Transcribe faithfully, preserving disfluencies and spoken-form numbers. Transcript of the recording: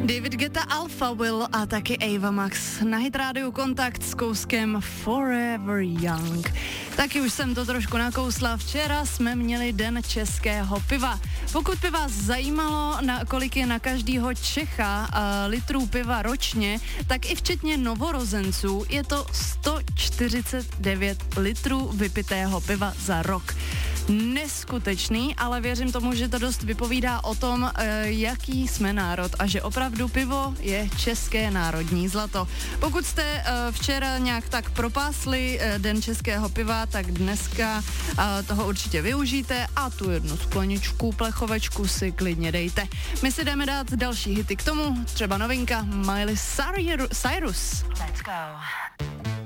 David Guetta, Alpha Will a taky Ava Max na Hit Radio Kontakt s kouskem Forever Young. Taky už jsem to trošku nakousla. Včera jsme měli den českého piva. Pokud by vás zajímalo, na kolik je na každýho Čecha uh, litrů piva ročně, tak i včetně novorozenců je to sto čtyřicet devět litrů vypitého piva za rok. Neskutečný, ale věřím tomu, že to dost vypovídá o tom, uh, jaký jsme národ a že opravdu pivo je české národní zlato. Pokud jste uh, včera nějak tak propásli uh, den českého piva, tak dneska uh, toho určitě využijte a tu jednu skleničku, plechovečku si klidně dejte. My si jdeme dát další hity k tomu, třeba novinka Miley Cyrus. Let's go.